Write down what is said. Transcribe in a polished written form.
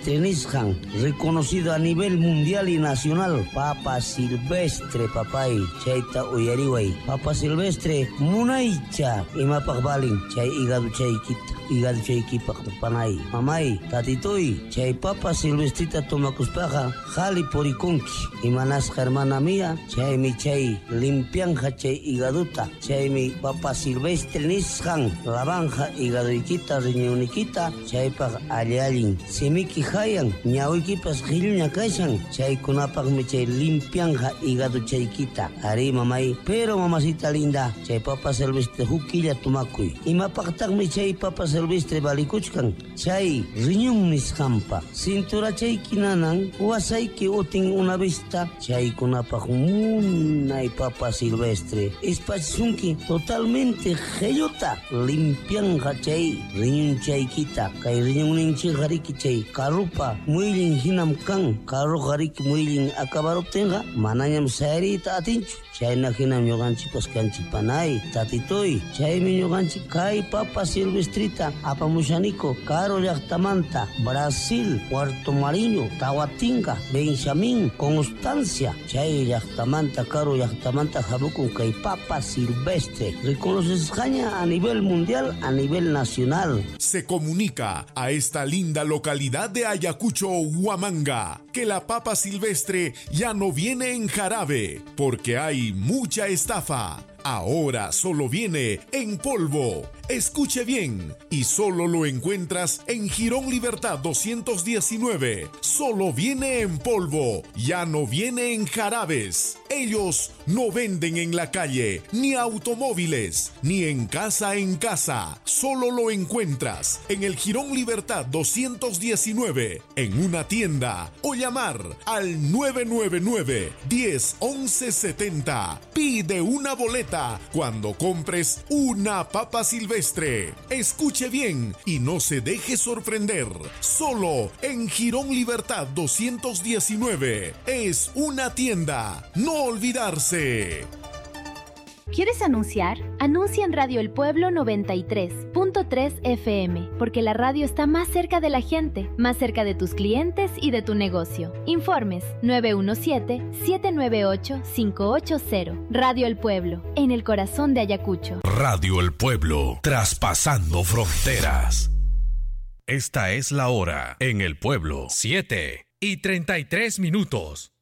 silvestre nishan, reconocido a nivel mundial y nacional. Papa silvestre, papay, chaita uyariway. Papa silvestre, munaicha, imapak baling, chay igadu chaykita. Igadu chaykipak panay. Mamay, tatitoy, chay papa silvestrita tomakuspaja, jali porikunki. Imanas hermana mía, chay mi chay limpianja chay igaduta. Chay mi papa silvestre nishan, lavanja igaduikita, riñonikita, chay pak alialin. Simiki hayan, ñawikipas gilña kaishan, chay kunapak mi chay limpianja igadu chaykita. Ari mamay, pero mamacita linda, chay papa silvestre hukilla tumakuy. Imapak mi chay papa silvestre balikuchkan, chay riñón nishampa. Cintura chay kinanan, wasayki utin una vista, chay kunapak munay papa silvestre. Espasunki totalmente geyota, limpianja chay riñón chaykita. Kay riñón ninchi hariki chay karupa, muilin hinam kan, karu hariki muilin akabaruptenga, mananyam sayrita atinchu. Chayna hinam ñuqanchipas kanchik panay, tatitoy, chaymi ñuqanchik kay papa silvestrita apamushaniko Caro llaqtamanta, Brasil, Puerto Mariño, Tahuatinga, Benjamín, Constancia, chay llaqtamanta, Caro llaqtamanta habukun kay papa silvestre, reconoces España a nivel mundial, a nivel nacional. Se comunica a esta linda localidad de Ayacucho, Huamanga, que la papa silvestre ya no viene en jarabe, porque hay mucha estafa. Ahora solo viene en polvo. Escuche bien, y solo lo encuentras en Jirón Libertad 219. Solo viene en polvo, ya no viene en jarabes. Ellos no venden en la calle, ni automóviles, ni en casa. Solo lo encuentras en el Jirón Libertad 219, en una tienda, o llamar al 999-10-1170. Pide una boleta cuando compres una papa silvestre. Escuche bien y no se deje sorprender. Solo en Jirón Libertad 219. Es una tienda. No olvidarse. ¿Quieres anunciar? Anuncia en Radio El Pueblo 93.3 FM, porque la radio está más cerca de la gente, más cerca de tus clientes y de tu negocio. Informes 917-798-580. Radio El Pueblo, en el corazón de Ayacucho. Radio El Pueblo, traspasando fronteras. Esta es la hora en El Pueblo, 7:33.